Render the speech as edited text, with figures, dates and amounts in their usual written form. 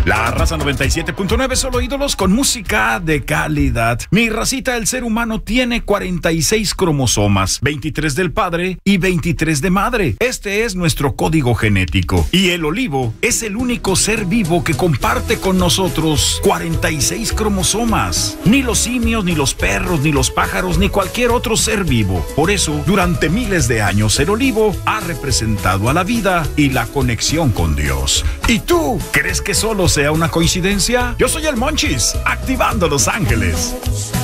La raza 97.9, solo ídolos con música de calidad. Mi racita, el ser humano tiene 46 cromosomas, 23 del padre y 23 de madre. Este es nuestro código genético. Y el olivo es el único ser vivo que comparte con nosotros 46 cromosomas. Ni los simios, ni los perros, ni los pájaros, ni cualquier otro ser vivo. Por eso, durante miles de años, el olivo ha representado a la vida y la conexión con Dios. ¿Y tú crees que solo sea una coincidencia? Yo soy el Monchis, activando Los Ángeles.